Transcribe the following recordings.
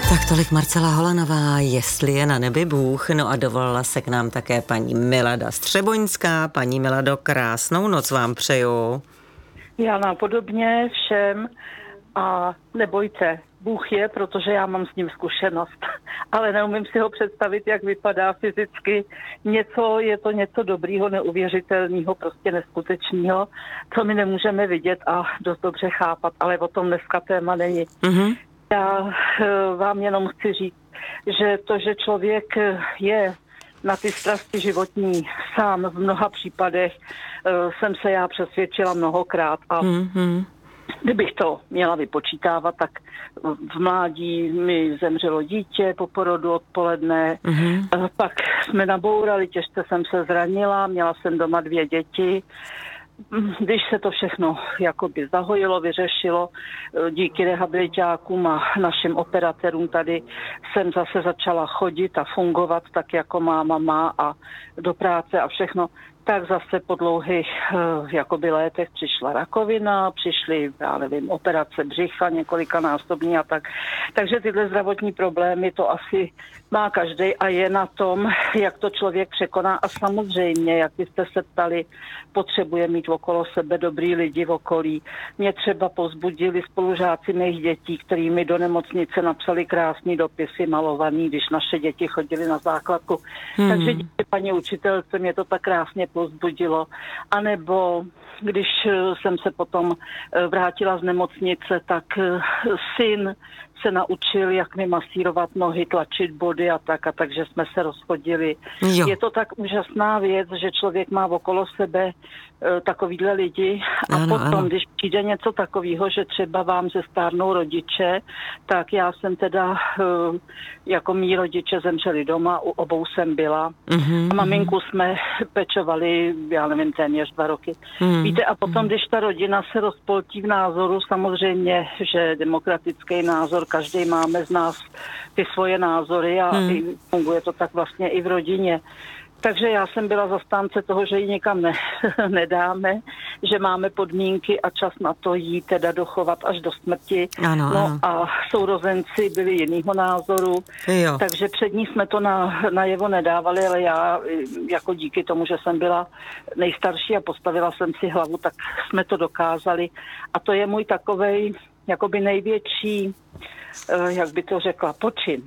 Tak tolik Marcela Holanová, jestli je na nebi Bůh. No a dovolila se k nám také paní Milada Střeboňská. Paní Milado, krásnou noc vám přeju. Já napodobně všem a nebojte, Bůh je, protože já mám s ním zkušenost, ale neumím si ho představit, jak vypadá fyzicky. Je to něco dobrýho, neuvěřitelného, prostě neskutečného, co my nemůžeme vidět a dost dobře chápat, ale o tom dneska téma není. Mm-hmm. Já vám jenom chci říct, že to, že člověk je na ty strasti životní sám v mnoha případech, jsem se já přesvědčila mnohokrát a kdybych to měla vypočítávat, tak v mládí mi zemřelo dítě po porodu odpoledne, pak jsme nabourali, těžce jsem se zranila, měla jsem doma 2 děti. Když se to všechno jakoby zahojilo, vyřešilo, díky rehabilitákům a našim operatérům tady jsem zase začala chodit a fungovat tak, jako máma má a do práce a všechno, tak zase po dlouhých jakoby létech přišla rakovina, přišly, já nevím, operace břicha několikanásobní a tak. Takže tyhle zdravotní problémy to asi má každý a je na tom, jak to člověk překoná. A samozřejmě, jak byste se ptali, potřebuje mít okolo sebe dobrý lidi v okolí. Mě třeba povzbudili spolužáci mých dětí, kterými mi do nemocnice napsali krásný dopisy malovaný, když naše děti chodily na základku. Takže díky paní učitelce mě to tak krásně povzbudilo. A nebo když jsem se potom vrátila z nemocnice, tak syn se naučil, jak mi masírovat nohy, tlačit body a takže jsme se rozchodili. Jo. Je to tak úžasná věc, že člověk má okolo sebe takovýhle lidi a ano, potom, když přijde něco takového, že třeba vám zestárnou rodiče, tak já jsem teda, jako mý rodiče zemřeli doma, u obou jsem byla. A maminku jsme pečovali, já nevím, téměř 2 roky. Víte, a potom, když ta rodina se rozpoltí v názoru, samozřejmě, že demokratický názor, každý máme z nás ty svoje názory a funguje to tak vlastně i v rodině. Takže já jsem byla zastánce toho, že ji nikam nedáme, že máme podmínky a čas na to jí teda dochovat až do smrti. Ano. A sourozenci byli jinýho názoru, takže před ní jsme to najevo nedávali, ale já jako díky tomu, že jsem byla nejstarší a postavila jsem si hlavu, tak jsme to dokázali. A to je můj takovej jakoby největší, jak by to řekla, počin.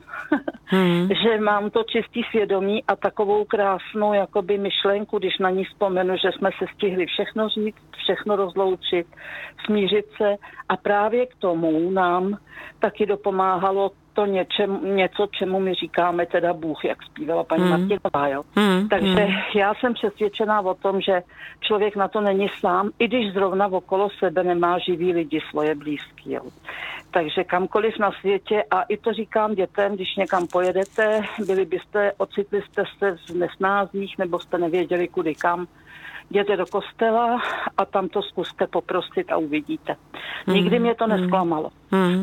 Že mám to čistý svědomí a takovou krásnou jakoby myšlenku, když na ní vzpomenu, že jsme se stihli všechno říct, všechno rozloučit, smířit se a právě k tomu nám taky dopomáhalo to něco, čemu my říkáme teda Bůh, jak zpívala paní Martinová, jo. Takže já jsem přesvědčená o tom, že člověk na to není sám, i když zrovna okolo sebe nemá živý lidi, svoje blízký, jo. Takže kamkoliv na světě, a i to říkám dětem, když někam pojedete, ocitli jste se v nesnázích, nebo jste nevěděli kudy kam, jděte do kostela a tam to zkuste poprosit a uvidíte. Nikdy mě to nesklamalo.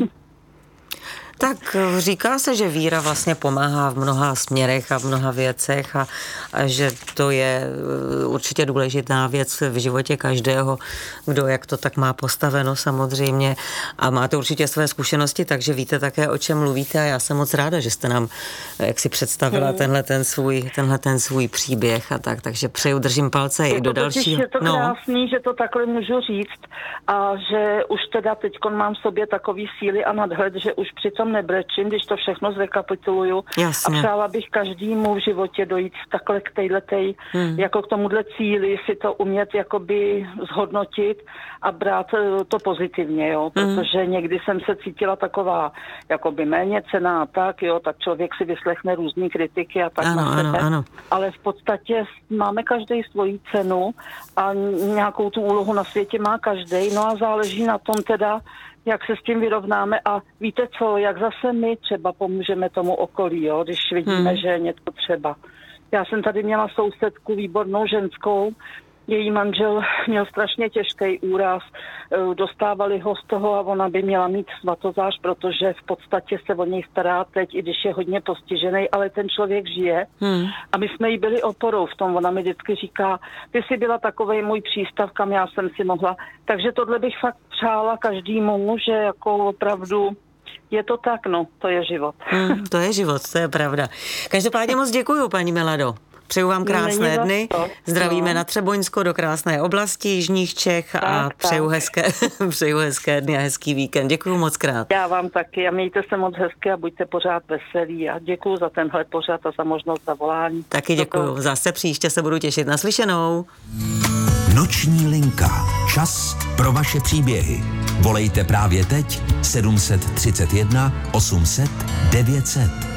Tak říká se, že víra vlastně pomáhá v mnoha směrech a v mnoha věcech a že to je určitě důležitá věc v životě každého, kdo jak to tak má postaveno samozřejmě a máte určitě své zkušenosti, takže víte také, o čem mluvíte a já jsem moc ráda, že jste nám jak si představila tenhle ten svůj příběh a tak, takže přeju, držím palce i do dalšího. Je to krásný, že to takhle můžu říct a že už teda teďkon mám v sobě takový síly a nadhled, že už přitom nebrečím, když to všechno zrekapituluju. Jasně. A přála bych každému v životě dojít takhle k téhletej, jako k tomuhle cíli, si to umět jakoby zhodnotit a brát to pozitivně, jo, protože někdy jsem se cítila taková jakoby méněcenná a tak, jo, tak člověk si vyslechne různý kritiky a tak na sebe. Ano. Ale v podstatě máme každý svoji cenu a nějakou tu úlohu na světě má každý, no a záleží na tom teda, jak se s tím vyrovnáme a víte co, jak zase my třeba pomůžeme tomu okolí, jo, když vidíme, že je něco třeba. Já jsem tady měla sousedku, výbornou ženskou, její manžel měl strašně těžký úraz, dostávali ho z toho a ona by měla mít svatozář, protože v podstatě se o něj stará teď, i když je hodně postižený, ale ten člověk žije. A my jsme jí byli oporou v tom, ona mi vždycky říká, ty jsi byla takovej můj přístav, kam já jsem si mohla. Takže tohle bych fakt přála každému, že jako opravdu Je to tak, no, to je život. To je život, to je pravda. Každopádně moc děkuju, paní Milado. Přeju vám krásné dny, zdravíme na Třeboňsko do krásné oblasti jižních Čech a přeju hezké dny a hezký víkend. Děkuju moc krát. Já vám taky a mějte se moc hezky a buďte pořád veselí a děkuju za tenhle pořad a za možnost zavolání. Taky děkuju, zase příště se budu těšit. Naslyšenou. Noční linka. Čas pro vaše příběhy. Volejte právě teď 731 800 900.